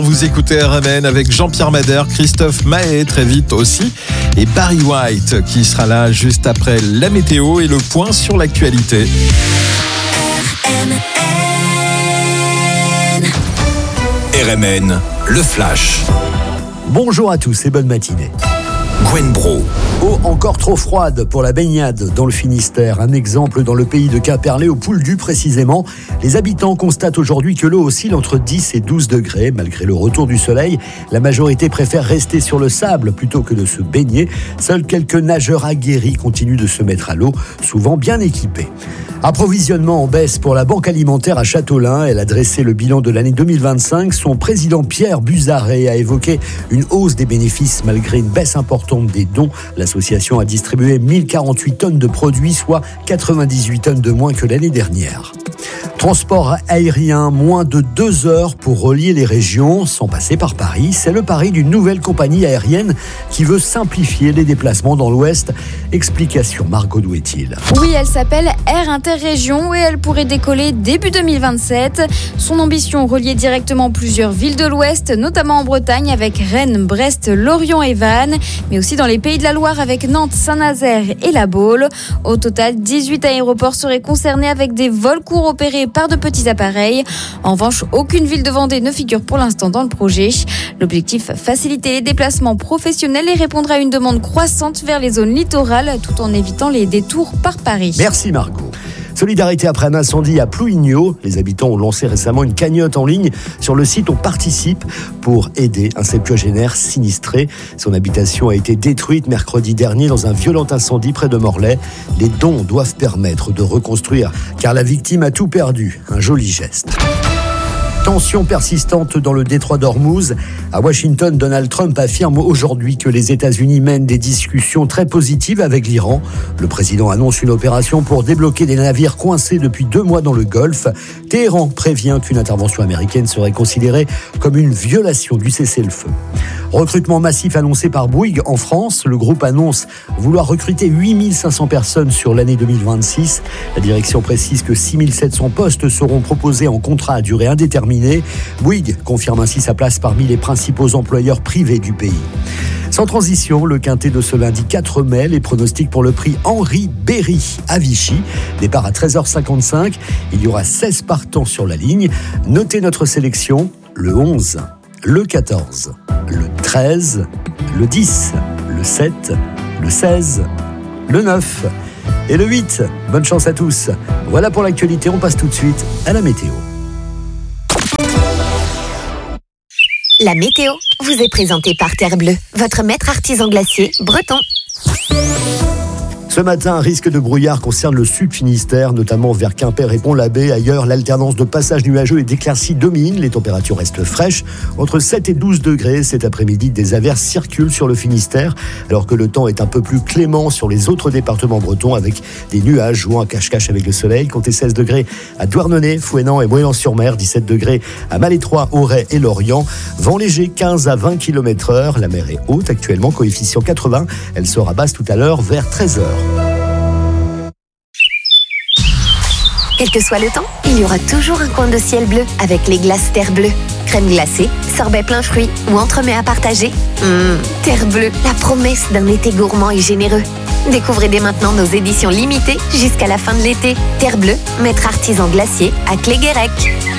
Vous écoutez RMN avec Jean-Pierre Madère, Christophe Mahé très vite aussi et Barry White qui sera là juste après la météo et le point sur l'actualité. RMN, le flash. Bonjour à tous et bonne matinée. Gwen Bro. Eau encore trop froide pour la baignade dans le Finistère. Un exemple dans le pays de Quimperlé, au Pouldu précisément. Les habitants constatent aujourd'hui que l'eau oscille entre 10 et 12 degrés. Malgré le retour du soleil, la majorité préfère rester sur le sable plutôt que de se baigner. Seuls quelques nageurs aguerris continuent de se mettre à l'eau, souvent bien équipés. Approvisionnement en baisse pour la Banque alimentaire à Châteaulin. Elle a dressé le bilan de l'année 2025. Son président Pierre Buzaret a évoqué une hausse des bénéfices malgré une baisse importante des dons. L'association a distribué 1048 tonnes de produits, soit 98 tonnes de moins que l'année dernière. Transport aérien, moins de 2 heures pour relier les régions sans passer par Paris. C'est le pari d'une nouvelle compagnie aérienne qui veut simplifier les déplacements dans l'Ouest. Explication Margot Douet-il. Oui, elle s'appelle Air Interrégion et elle pourrait décoller début 2027. Son ambition, relier directement plusieurs villes de l'Ouest, notamment en Bretagne avec Rennes, Brest, Lorient et Vannes, mais aussi dans les Pays de la Loire avec Nantes, Saint-Nazaire et La Baule. Au total, 18 aéroports seraient concernés avec des vols courts opérés par de petits appareils. En revanche, aucune ville de Vendée ne figure pour l'instant dans le projet. L'objectif, faciliter les déplacements professionnels et répondre à une demande croissante vers les zones littorales tout en évitant les détours par Paris. Merci Margot. Solidarité après un incendie à Plouigneau. Les habitants ont lancé récemment une cagnotte en ligne. Sur le site, on participe pour aider un septuagénaire sinistré. Son habitation a été détruite mercredi dernier dans un violent incendie près de Morlaix. Les dons doivent permettre de reconstruire, car la victime a tout perdu. Un joli geste. Tension persistante dans le détroit d'Ormuz. À Washington, Donald Trump affirme aujourd'hui que les États-Unis mènent des discussions très positives avec l'Iran. Le président annonce une opération pour débloquer des navires coincés depuis 2 mois dans le Golfe. Téhéran prévient qu'une intervention américaine serait considérée comme une violation du cessez-le-feu. Recrutement massif annoncé par Bouygues en France. Le groupe annonce vouloir recruter 8500 personnes sur l'année 2026. La direction précise que 6700 postes seront proposés en contrat à durée indéterminée. Bouygues confirme ainsi sa place parmi les principaux employeurs privés du pays. Sans transition, le quintet de ce lundi 4 mai, les pronostics pour le prix Henri Berry à Vichy. Départ à 13h55. Il y aura 16 partants sur la ligne. Notez notre sélection, le 11, le 14, le 13, le 10, le 7, le 16, le 9 et le 8. Bonne chance à tous. Voilà pour l'actualité, on passe tout de suite à la météo. La météo vous est présentée par Terre Bleue, votre maître artisan glacier breton. Ce matin, un risque de brouillard concerne le sud Finistère, notamment vers Quimper et Pont-l'Abbé. Ailleurs, l'alternance de passages nuageux et d'éclaircies domine. Les températures restent fraîches. Entre 7 et 12 degrés cet après-midi, des averses circulent sur le Finistère, alors que le temps est un peu plus clément sur les autres départements bretons, avec des nuages jouant à cache-cache avec le soleil. Comptez 16 degrés à Douarnenez, Fouesnant et Moëlan-sur-Mer, 17 degrés à Malétroit, Auray et Lorient. Vent léger 15 à 20 km/h. La mer est haute actuellement, coefficient 80. Elle sera basse tout à l'heure vers 13h. Quel que soit le temps, il y aura toujours un coin de ciel bleu avec les glaces Terre Bleue. Crème glacée, sorbet plein fruits ou entremets à partager. Terre Bleue, la promesse d'un été gourmand et généreux. Découvrez dès maintenant nos éditions limitées jusqu'à la fin de l'été. Terre Bleue, maître artisan glacier à Cléguérec.